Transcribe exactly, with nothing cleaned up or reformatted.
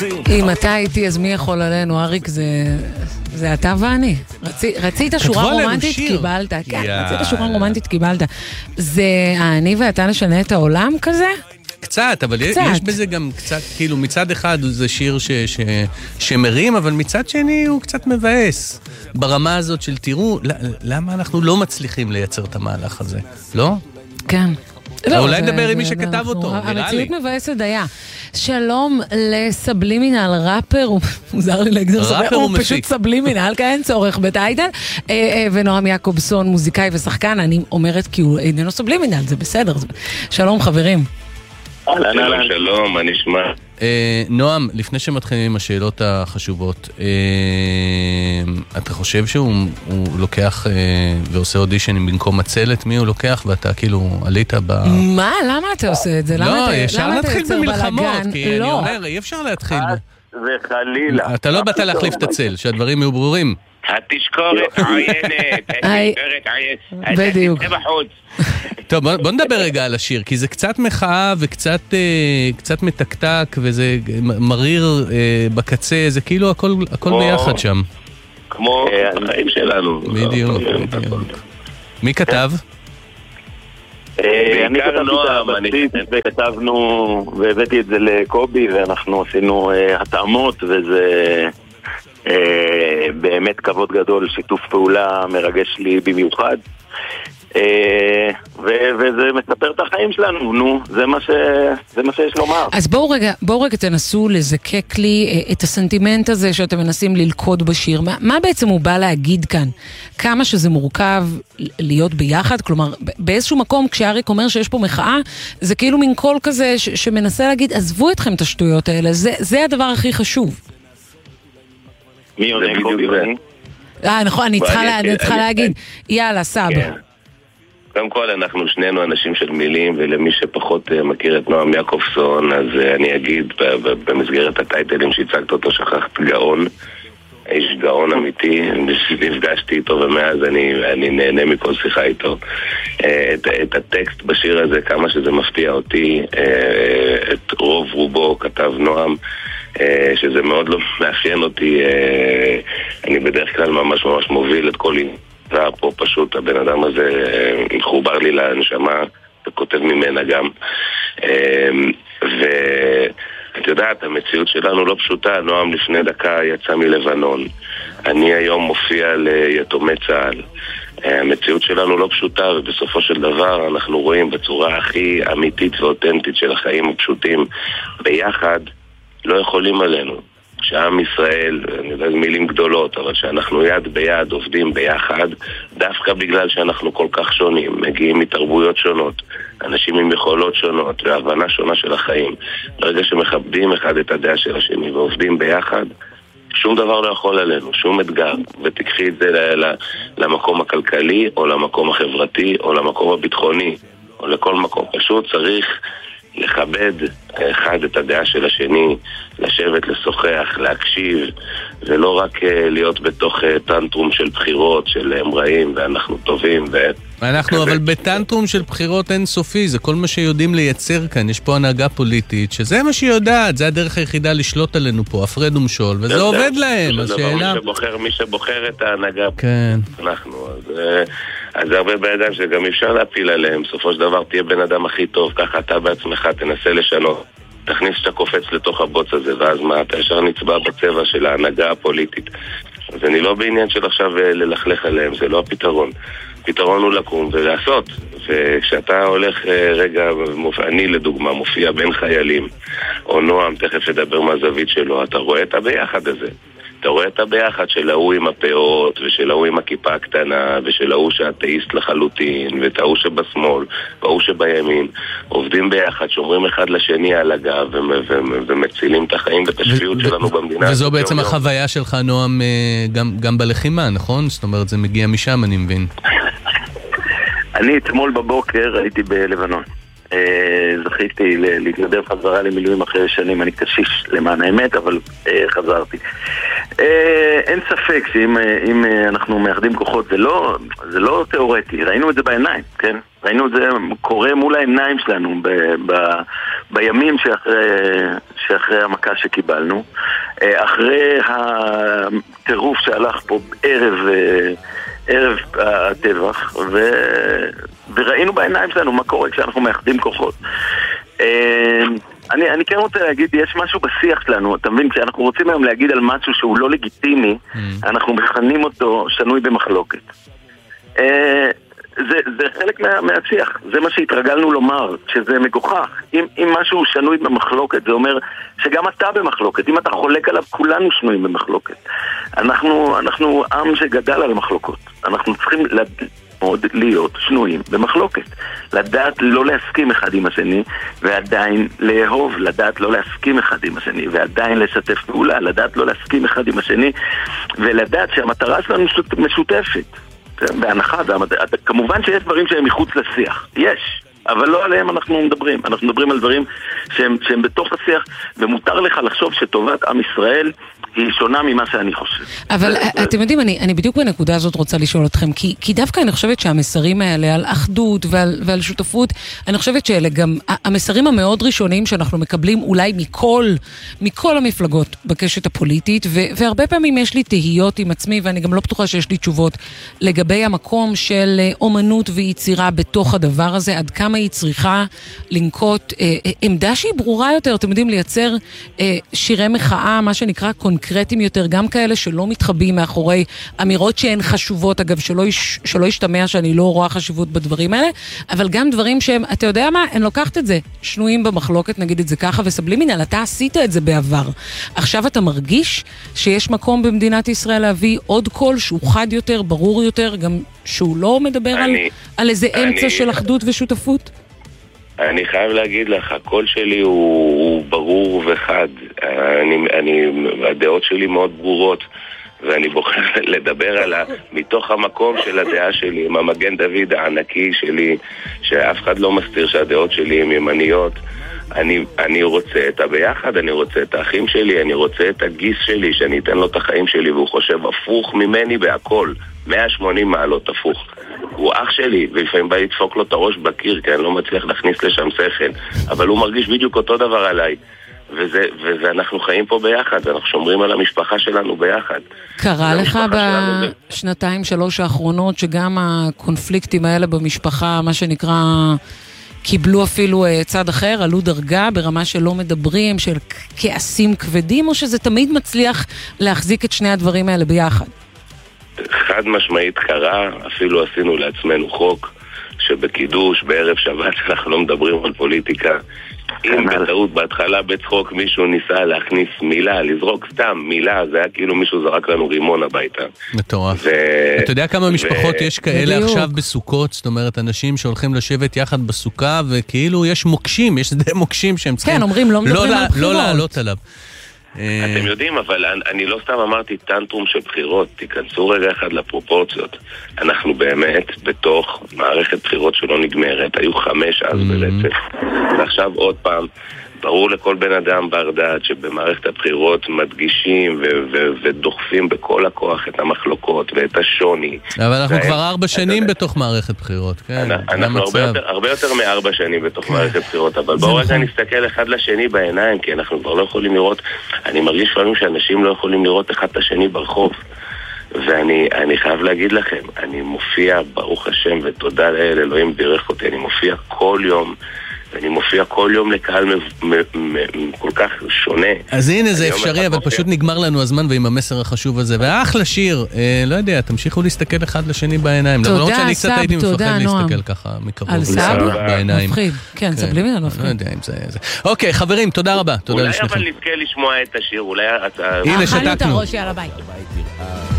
אם אתה איתי, אז מי יכול עלינו? אריק, זה... זה אתה ואני. רצית שורה רומנטית, קיבלת. כן, רצית שורה רומנטית, קיבלת. זה אני ואתה נשנה את העולם כזה? קצת, אבל יש בזה גם קצת, כאילו מצד אחד זה שיר שמרים, אבל מצד שני הוא קצת מבאס. ברמה הזאת של תראו, למה אנחנו לא מצליחים לייצר את המהלך הזה? לא? כן. אולי נדבר עם מי שכתב אותו, נראה לי. המציאות מבאסת היה. שלום לסבלימינל, ראפר, הוא מוזר לי להגדיר סבלימינל, הוא פשוט סבלימינל, כי אין צורך בטייטל, ונועם יעקובסון, מוזיקאי ושחקן, אני אומרת כי הוא איננו סבלימינל, זה בסדר. שלום חברים. שלום, שלום, מה נשמע? נועם, לפני שמתחילים עם השאלות החשובות, אתה חושב שהוא לוקח ועושה אודישנים במקום מצלת? מי הוא לוקח? ואתה כאילו עלית ב... מה? למה אתה עושה את זה? לא, ישר נתחיל במלחמות, כי אני אומר, אי אפשר להתחיל. וחלילה. אתה לא באת להחליף את הצל, שהדברים יהיו ברורים. התשקורת עוינת, התשקורת עוינת. בדיוק. טוב, בוא נדבר רגע על השיר, כי זה קצת מחאה וקצת מתקתק, וזה מריר בקצה, זה כאילו הכל ביחד שם. כמו החיים שלנו. בדיוק, בדיוק. מי כתב? אני כתבתי את הבסיס וכתבנו והבאתי את זה לקובי, ואנחנו עשינו התאמות, וזה באמת כבוד גדול, שיתוף פעולה מרגש לי במיוחד, וזה מספר את החיים שלנו. נו, זה מה זה מה שיש לומר. אז בואו רגע, בואו רגע תנסו לזקק לי את הסנטימנט הזה שאתם מנסים ללכוד בשיר. מה, מה בעצם הוא בא להגיד כאן? כמה שזה מורכב להיות ביחד? כלומר, באיזשהו מקום כשאריק אומר שיש פה מחאה, זה כאילו מין קול כזה ש- שמנסה להגיד, עזבו אתכם את השטויות האלה, זה, זה הדבר הכי חשוב. מי עונה קובי ואני? אה, נכון, אני צריכה להגיד, יאללה, סבא. קודם כל, אנחנו שנינו אנשים של מילים, ולמי שפחות מכיר את נועם יעקובסון, אז אני אגיד, במסגרת הטייטלים שהצגת אותו, שכחת גאון, איש גאון אמיתי, נפגשתי איתו, ומאז אני, אני נהנה מכל שיחה איתו. את, את הטקסט בשיר הזה, כמה שזה מפתיע אותי, את רוב רובו כתב נועם, שזה מאוד לא מאפיין אותי. אני בדרך כלל ממש ממש מוביל את כל עניין פה, פשוט הבן אדם הזה מחובר לי לנשמה וכותב ממנה גם. ואת יודעת, המציאות שלנו לא פשוטה. נועם לפני דקה יצא מלבנון, אני היום מופיע ליתומי צה"ל. המציאות שלנו לא פשוטה, ובסופו של דבר אנחנו רואים בצורה הכי אמיתית ואותנטית של החיים הפשוטים ביחד לא יכולים עלינו. שעם ישראל, אני יודע, מילים גדולות, אבל שאנחנו יד ביד עובדים ביחד, דווקא בגלל שאנחנו כל כך שונים, מגיעים מתרבויות שונות, אנשים עם יכולות שונות והבנה שונה של החיים. ברגע שמכבדים אחד את הדעה של השני ועובדים ביחד, שום דבר לא יכול עלינו, שום אתגר. ותקחי את זה למקום הכלכלי, או למקום החברתי, או למקום הביטחוני, או לכל מקום. פשוט צריך לכבד אחד את הדעה של השני, לשבת, לשוחח, להקשיב, ולא רק להיות בתוך טנטרום של בחירות של הם רעים ואנחנו טובים. אנחנו אבל בטנטרום של בחירות אינסופי, זה כל מה שיודעים לייצר כאן. יש פה הנהגה פוליטית, שזה מה שיודעת, זה הדרך היחידה לשלוט עלינו פה, הפרד ומשול, וזה עובד להם. השאלה... מי שבוחר את ההנהגה, כן. אנחנו, אז... אז זה הרבה בידיים שגם אפשר להפיל עליהם. בסופו של דבר תהיה בן אדם הכי טוב, ככה אתה בעצמך תנסה לשנות, תכניס שאתה קופץ לתוך הבוץ הזה, ואז מה, אתה ישר נצבע בצבע של ההנהגה הפוליטית. אז אני לא בעניין של עכשיו ללכלך עליהם, זה לא הפתרון. הפתרון הוא לקום ולעשות. וכשאתה הולך רגע, אני לדוגמה מופיע בין חיילים, או נועם תכף ידבר מהזווית שלו, אתה רואה את הביחד הזה. אתה רואה את הביחד של ההוא עם הפאות, ושל ההוא עם הכיפה הקטנה, ושל ההוא שהאתאיסט לחלוטין, ואת ההוא שבשמאל, וההוא שבימין. עובדים ביחד, שומרים אחד לשני על הגב, ומצילים את החיים ואת השפיות שלנו במדינה. וזו בעצם החוויה שלך, נועם, גם בלחימה, נכון? זאת אומרת, זה מגיע משם, אני מבין. אני אתמול בבוקר הייתי בלבנון. זכיתי להתנדב חזרה למילואים אחרי שנים. אני קשיש למען האמת, אבל חזרתי. אין ספק שאם אנחנו מאחדים כוחות, זה לא, זה לא תיאורטי, ראינו את זה בעיניים, כן? ראינו את זה קורה מול העיניים שלנו ב, ב, בימים שאחרי, שאחרי המכה שקיבלנו, אחרי הטירוף שהלך פה ערב, ערב הטבח, ו, וראינו בעיניים שלנו מה קורה כשאנחנו מאחדים כוחות. אני, אני כן רוצה להגיד, יש משהו בשיח שלנו, אתה מבין, כשאנחנו רוצים היום להגיד על משהו שהוא לא לגיטימי, mm. אנחנו מכנים אותו שנוי במחלוקת. זה, זה חלק מה, מהשיח, זה מה שהתרגלנו לומר, שזה מגוחך. אם, אם משהו שנוי במחלוקת, זה אומר שגם אתה במחלוקת. אם אתה חולק עליו, כולנו שנויים במחלוקת. אנחנו, אנחנו עם שגדל על מחלוקות. אנחנו צריכים מאוד להיות שנויים במחלוקת. לדעת לא להסכים אחד עם השני, ועדיין לאהוב. לדעת לא להסכים אחד עם השני, ועדיין לשתף פעולה. לדעת לא להסכים אחד עם השני, ולדעת שהמטרה שלנו משותפת. בהנחה, כמובן שיש דברים שהם מחוץ לשיח, יש, אבל לא עליהם אנחנו מדברים. אנחנו מדברים על דברים שהם, שהם בתוך השיח, ומותר לך לחשוב שטובת עם ישראל היא שונה ממה שאני חושב. אבל אתם יודעים, אני, אני בדיוק בנקודה הזאת רוצה לשאול אתכם, כי, כי דווקא אני חושבת שהמסרים האלה על אחדות ועל, ועל שותפות, אני חושבת שאלה גם המסרים המאוד ראשונים שאנחנו מקבלים אולי מכל, מכל המפלגות בקשת הפוליטית, ו, והרבה פעמים יש לי תהיות עם עצמי, ואני גם לא בטוחה שיש לי תשובות לגבי המקום של אומנות ויצירה בתוך הדבר הזה, עד כמה היא צריכה לנקוט אה, עמדה שהיא ברורה יותר, אתם יודעים, לייצר אה, שירי מחאה, מה שנקרא קונקרטיים יותר, גם כאלה שלא מתחבאים מאחורי אמירות שהן חשובות, אגב, שלא, יש, שלא ישתמע שאני לא רואה חשיבות בדברים האלה, אבל גם דברים שהם, אתה יודע מה, הן לוקחת את זה, שנויים במחלוקת, נגיד את זה ככה, וסבלים מנהל, אתה עשית את זה בעבר. עכשיו אתה מרגיש שיש מקום במדינת ישראל להביא עוד קול שהוא חד יותר, ברור יותר, גם שהוא לא מדבר אני, על, על איזה אני, אמצע של אחדות ושותפות? אני חייב להגיד לך, הקול שלי הוא, הוא ברור וחד. אני, אני, הדעות שלי מאוד ברורות, ואני בוחר לדבר על ה, מתוך המקום של הדעה שלי, עם המגן דוד הענקי שלי, שאף אחד לא מסתיר שהדעות שלי הן ימניות. אני, אני רוצה את הביחד, אני רוצה את האחים שלי, אני רוצה את הגיס שלי, שאני אתן לו את החיים שלי, והוא חושב הפוך ממני בהכל, מאה ושמונים מעלות הפוך. הוא אח שלי, ולפעמים בא לדפוק לו את הראש בקיר, כי אני לא מצליח להכניס לשם שכל, אבל הוא מרגיש בדיוק אותו דבר עליי. וזה, ואנחנו חיים פה ביחד, אנחנו שומרים על המשפחה שלנו ביחד. קרה לך בשנתיים שלוש האחרונות, שגם הקונפליקטים האלה במשפחה, מה שנקרא, קיבלו אפילו צד אחר, עלו דרגה ברמה שלא מדברים, של כעסים כבדים, או שזה תמיד מצליח להחזיק את שני הדברים האלה ביחד? חד משמעית קרה, אפילו עשינו לעצמנו חוק, שבקידוש, בערב שבת, אנחנו לא מדברים על פוליטיקה. אם בטעות בהתחלה בצחוק מישהו ניסה להכניס מילה, לזרוק סתם מילה, זה היה כאילו מישהו זרק לנו רימון הביתה. מטורף. אתה יודע כמה משפחות יש כאלה עכשיו בסוכות? זאת אומרת, אנשים שהולכים לשבת יחד בסוכה, וכאילו יש מוקשים, יש שדה מוקשים שהם צריכים... כן, אומרים, לא מדברים על בחירות. לא לעלות עליו. אתם יודעים, אבל אני לא סתם אמרתי טנטרום של בחירות, תיכנסו רגע אחד לפרופורציות. אנחנו באמת בתוך מערכת בחירות שלא נגמרת, היו חמש אז ברצף, ועכשיו עוד פעם, ברור לכל בן אדם בר דעת שבמערכת הבחירות מדגישים ו- ו- ודוחפים בכל הכוח את המחלוקות ואת השוני. אבל אנחנו כבר ארבע שנים בתוך מערכת בחירות, כן? אנחנו הרבה יותר, הרבה יותר מארבע שנים בתוך מערכת בחירות, אבל בואו רגע נסתכל אחד לשני בעיניים, כי אנחנו כבר לא יכולים לראות, אני מרגיש פעמים שאנשים לא יכולים לראות אחד את השני ברחוב. ואני אני חייב להגיד לכם, אני מופיע, ברוך השם, ותודה לאל, אלוהים בירך אותי, אני מופיע כל יום, ואני מופיע כל יום לקהל מ- מ- מ- כל כך שונה. אז הנה זה אפשרי, אבל פשוט נגמר לנו הזמן ועם המסר החשוב הזה. ואחלה שיר, אה, לא יודע, תמשיכו להסתכל אחד לשני בעיניים. תודה, סב, תודה, נועם. להסתכל ככה מקרוב. על סב? מפחיד. כן, זה בלי מילה מפחיד. לא יודע אם זה... אוקיי, חברים, תודה רבה. תודה אולי לשניכם. אבל נזכה לשמוע את השיר, אולי... הנה, שתקנו. אכלנו את הראש, יאללה ביי.